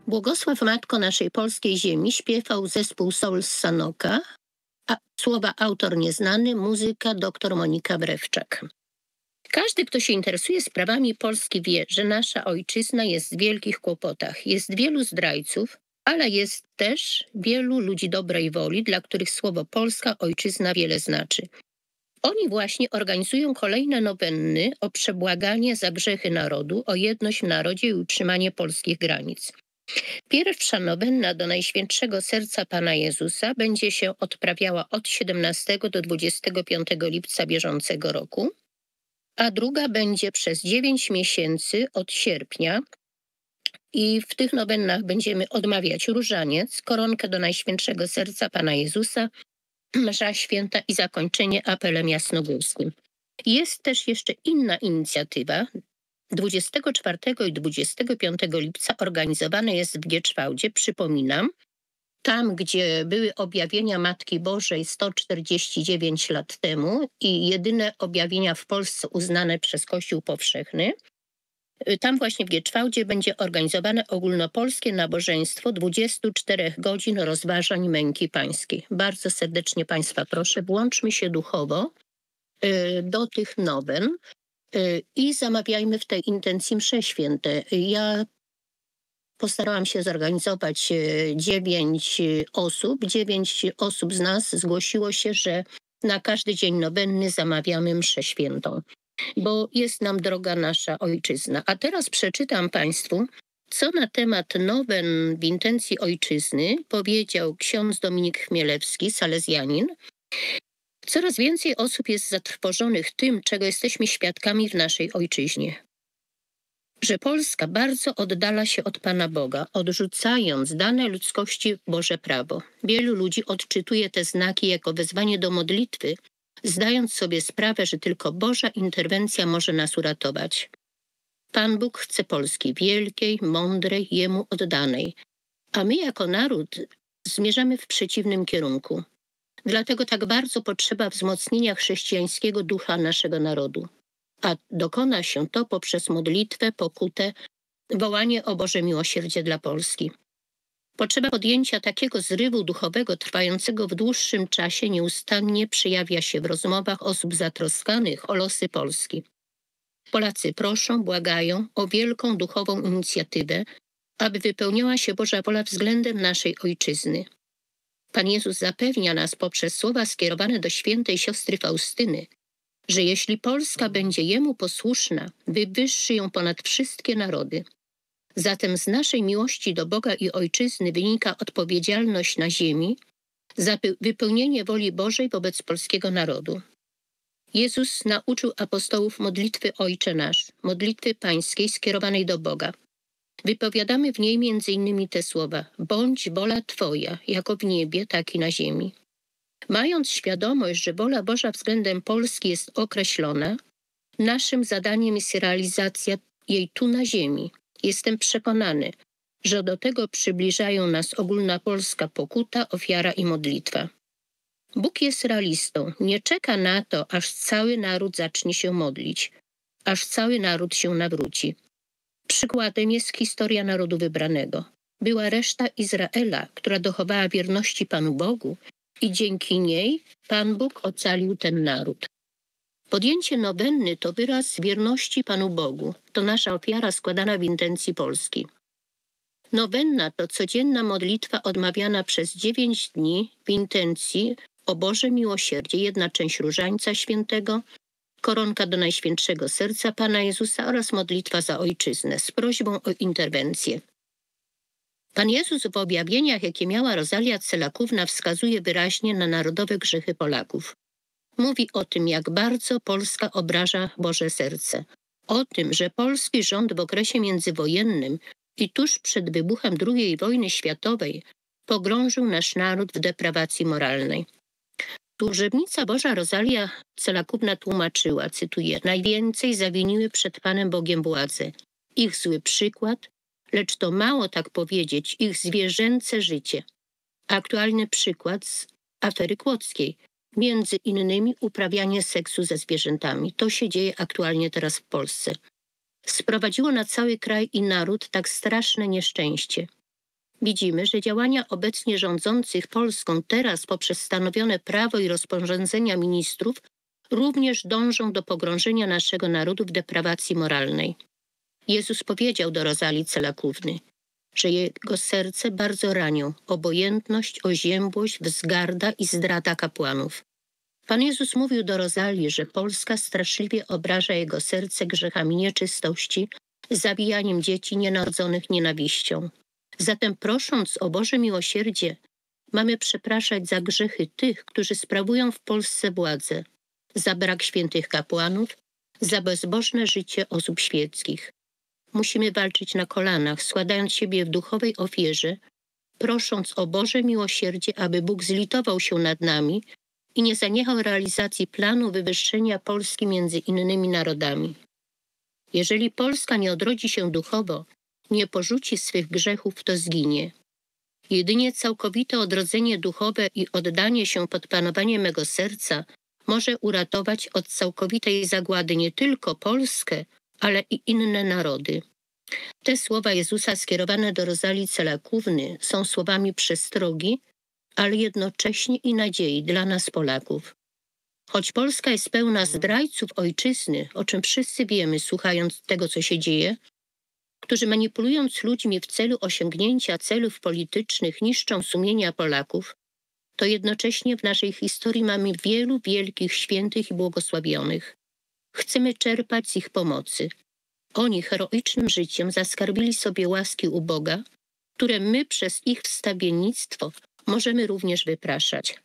Błogosław Matko naszej polskiej ziemi śpiewał zespół Soul z Sanoka, a słowa autor nieznany, muzyka dr Monika Brewczak. Każdy, kto się interesuje sprawami Polski, wie, że nasza ojczyzna jest w wielkich kłopotach. Jest wielu zdrajców, ale jest też wielu ludzi dobrej woli, dla których słowo Polska, ojczyzna wiele znaczy. Oni właśnie organizują kolejne nowenny o przebłaganie za grzechy narodu, o jedność w narodzie i utrzymanie polskich granic. Pierwsza nowenna do Najświętszego Serca Pana Jezusa będzie się odprawiała od 17 do 25 lipca bieżącego roku, a druga będzie przez 9 miesięcy od sierpnia i w tych nowennach będziemy odmawiać różaniec, koronkę do Najświętszego Serca Pana Jezusa, msza święta i zakończenie apelem jasnogórskim. Jest też jeszcze inna inicjatywa. 24 i 25 lipca organizowane jest w Gieczwałdzie, przypominam, tam gdzie były objawienia Matki Bożej 149 lat temu i jedyne objawienia w Polsce uznane przez Kościół powszechny. Tam właśnie w Gieczwałdzie będzie organizowane ogólnopolskie nabożeństwo 24 godzin rozważań męki pańskiej. Bardzo serdecznie Państwa proszę, włączmy się duchowo do tych nowen i zamawiajmy w tej intencji msze święte. Ja postarałam się zorganizować 9 osób. 9 osób z nas zgłosiło się, że na każdy dzień nowenny zamawiamy mszę świętą, bo jest nam droga nasza ojczyzna. A teraz przeczytam Państwu, co na temat nowen w intencji ojczyzny powiedział ksiądz Dominik Chmielewski, salezjanin. Coraz więcej osób jest zatrwożonych tym, czego jesteśmy świadkami w naszej ojczyźnie. Że Polska bardzo oddala się od Pana Boga, odrzucając dane ludzkości Boże prawo. Wielu ludzi odczytuje te znaki jako wezwanie do modlitwy, zdając sobie sprawę, że tylko Boża interwencja może nas uratować. Pan Bóg chce Polski wielkiej, mądrej, Jemu oddanej, a my jako naród zmierzamy w przeciwnym kierunku. Dlatego tak bardzo potrzeba wzmocnienia chrześcijańskiego ducha naszego narodu. A dokona się to poprzez modlitwę, pokutę, wołanie o Boże miłosierdzie dla Polski. Potrzeba podjęcia takiego zrywu duchowego trwającego w dłuższym czasie nieustannie przejawia się w rozmowach osób zatroskanych o losy Polski. Polacy proszą, błagają o wielką duchową inicjatywę, aby wypełniała się Boża wola względem naszej ojczyzny. Pan Jezus zapewnia nas poprzez słowa skierowane do świętej siostry Faustyny, że jeśli Polska będzie Jemu posłuszna, wywyższy ją ponad wszystkie narody. Zatem z naszej miłości do Boga i Ojczyzny wynika odpowiedzialność na ziemi za wypełnienie woli Bożej wobec polskiego narodu. Jezus nauczył apostołów modlitwy Ojcze Nasz, modlitwy pańskiej skierowanej do Boga. Wypowiadamy w niej m.in. te słowa: bądź wola Twoja, jako w niebie, tak i na ziemi. Mając świadomość, że wola Boża względem Polski jest określona, naszym zadaniem jest realizacja jej tu na ziemi. Jestem przekonany, że do tego przybliżają nas ogólnopolska pokuta, ofiara i modlitwa. Bóg jest realistą, nie czeka na to, aż cały naród zacznie się modlić, aż cały naród się nawróci. Przykładem jest historia narodu wybranego. Była reszta Izraela, która dochowała wierności Panu Bogu i dzięki niej Pan Bóg ocalił ten naród. Podjęcie nowenny to wyraz wierności Panu Bogu. To nasza ofiara składana w intencji Polski. Nowenna to codzienna modlitwa odmawiana przez 9 dni w intencji o Boże miłosierdzie, jedna część Różańca Świętego, koronka do Najświętszego Serca Pana Jezusa oraz modlitwa za ojczyznę z prośbą o interwencję. Pan Jezus w objawieniach, jakie miała Rozalia Celakówna, wskazuje wyraźnie na narodowe grzechy Polaków. Mówi o tym, jak bardzo Polska obraża Boże serce. O tym, że polski rząd w okresie międzywojennym i tuż przed wybuchem II wojny światowej pogrążył nasz naród w deprawacji moralnej. Służebnica Boża Rozalia Celakówna tłumaczyła, cytuję: najwięcej zawiniły przed Panem Bogiem władze. Ich zły przykład, lecz to mało tak powiedzieć, ich zwierzęce życie. Aktualny przykład z afery kłodzkiej. Między innymi uprawianie seksu ze zwierzętami. To się dzieje aktualnie teraz w Polsce. Sprowadziło na cały kraj i naród tak straszne nieszczęście. Widzimy, że działania obecnie rządzących Polską teraz poprzez stanowione prawo i rozporządzenia ministrów również dążą do pogrążenia naszego narodu w deprawacji moralnej. Jezus powiedział do Rozalii Celakówny, że jego serce bardzo ranią obojętność, oziębłość, wzgarda i zdrada kapłanów. Pan Jezus mówił do Rozalii, że Polska straszliwie obraża jego serce grzechami nieczystości, zabijaniem dzieci nienarodzonych nienawiścią. Zatem prosząc o Boże miłosierdzie, mamy przepraszać za grzechy tych, którzy sprawują w Polsce władzę, za brak świętych kapłanów, za bezbożne życie osób świeckich. Musimy walczyć na kolanach, składając siebie w duchowej ofierze, prosząc o Boże miłosierdzie, aby Bóg zlitował się nad nami i nie zaniechał realizacji planu wywyższenia Polski między innymi narodami. Jeżeli Polska nie odrodzi się duchowo, nie porzuci swych grzechów, to zginie. Jedynie całkowite odrodzenie duchowe i oddanie się pod panowanie mego serca może uratować od całkowitej zagłady nie tylko Polskę, ale i inne narody. Te słowa Jezusa skierowane do Rozalii Celakówny są słowami przestrogi, ale jednocześnie i nadziei dla nas Polaków. Choć Polska jest pełna zdrajców ojczyzny, o czym wszyscy wiemy, słuchając tego, co się dzieje, którzy manipulując ludźmi w celu osiągnięcia celów politycznych niszczą sumienia Polaków, to jednocześnie w naszej historii mamy wielu wielkich świętych i błogosławionych. Chcemy czerpać z ich pomocy. Oni heroicznym życiem zaskarbili sobie łaski u Boga, które my przez ich wstawiennictwo możemy również wypraszać.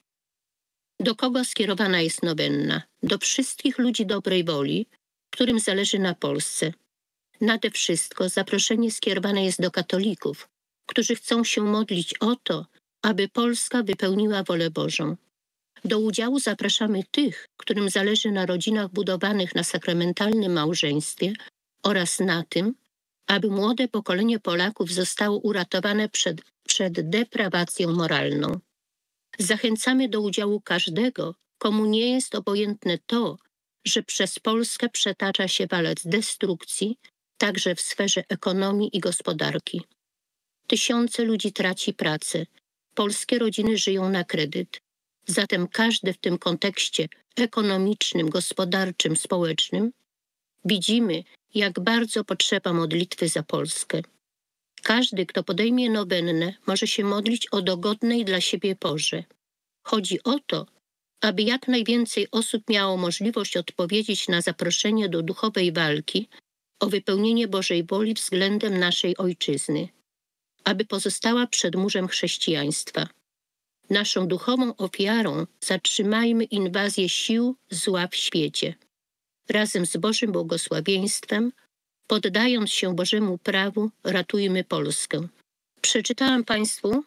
Do kogo skierowana jest nowenna? Do wszystkich ludzi dobrej woli, którym zależy na Polsce. Nade wszystko zaproszenie skierowane jest do katolików, którzy chcą się modlić o to, aby Polska wypełniła wolę Bożą. Do udziału zapraszamy tych, którym zależy na rodzinach budowanych na sakramentalnym małżeństwie oraz na tym, aby młode pokolenie Polaków zostało uratowane przed deprawacją moralną. Zachęcamy do udziału każdego, komu nie jest obojętne to, że przez Polskę przetacza się walec destrukcji, także w sferze ekonomii i gospodarki. Tysiące ludzi traci pracę. Polskie rodziny żyją na kredyt. Zatem każdy w tym kontekście ekonomicznym, gospodarczym, społecznym widzimy, jak bardzo potrzeba modlitwy za Polskę. Każdy, kto podejmie nowennę, może się modlić o dogodnej dla siebie porze. Chodzi o to, aby jak najwięcej osób miało możliwość odpowiedzieć na zaproszenie do duchowej walki o wypełnienie Bożej woli względem naszej ojczyzny, aby pozostała przed murzem chrześcijaństwa. Naszą duchową ofiarą zatrzymajmy inwazję sił zła w świecie. Razem z Bożym błogosławieństwem, poddając się Bożemu prawu, ratujmy Polskę. Przeczytałam Państwu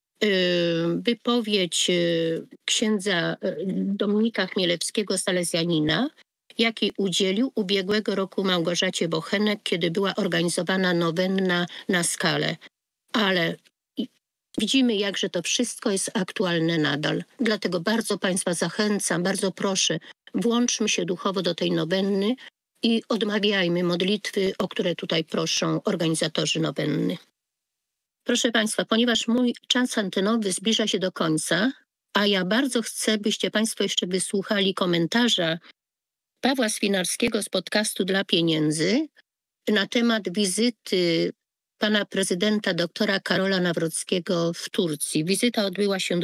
wypowiedź księdza Dominika Chmielewskiego, salezjanina, jakiej udzielił ubiegłego roku Małgorzacie Bochenek, kiedy była organizowana nowenna na skalę. Ale widzimy, jakże to wszystko jest aktualne nadal. Dlatego bardzo Państwa zachęcam, bardzo proszę, włączmy się duchowo do tej nowenny i odmawiajmy modlitwy, o które tutaj proszą organizatorzy nowenny. Proszę Państwa, ponieważ mój czas antenowy zbliża się do końca, a ja bardzo chcę, byście Państwo jeszcze wysłuchali komentarza Pawła Swinarskiego z podcastu Dla Pieniędzy na temat wizyty pana prezydenta doktora Karola Nawrockiego w Turcji. Wizyta odbyła się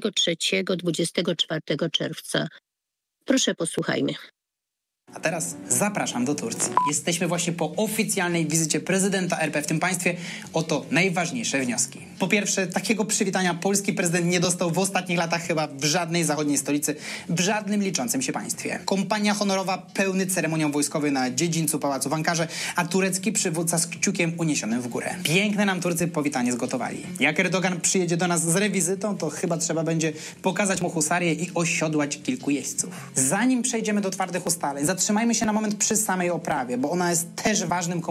23-24 czerwca. Proszę, posłuchajmy. A teraz zapraszam do Turcji. Jesteśmy właśnie po oficjalnej wizycie prezydenta RP w tym państwie. Oto najważniejsze wnioski. Po pierwsze, takiego przywitania polski prezydent nie dostał w ostatnich latach chyba w żadnej zachodniej stolicy, w żadnym liczącym się państwie. Kompania honorowa pełny ceremonią wojskowej na dziedzińcu pałacu w Ankarze, a turecki przywódca z kciukiem uniesionym w górę. Piękne nam Turcy powitanie zgotowali. Jak Erdogan przyjedzie do nas z rewizytą, to chyba trzeba będzie pokazać mu husarię i osiodłać kilku jeźdźców. Zanim przejdziemy do twardych ustaleń, zatrzymajmy się na moment przy samej oprawie, bo ona jest też ważnym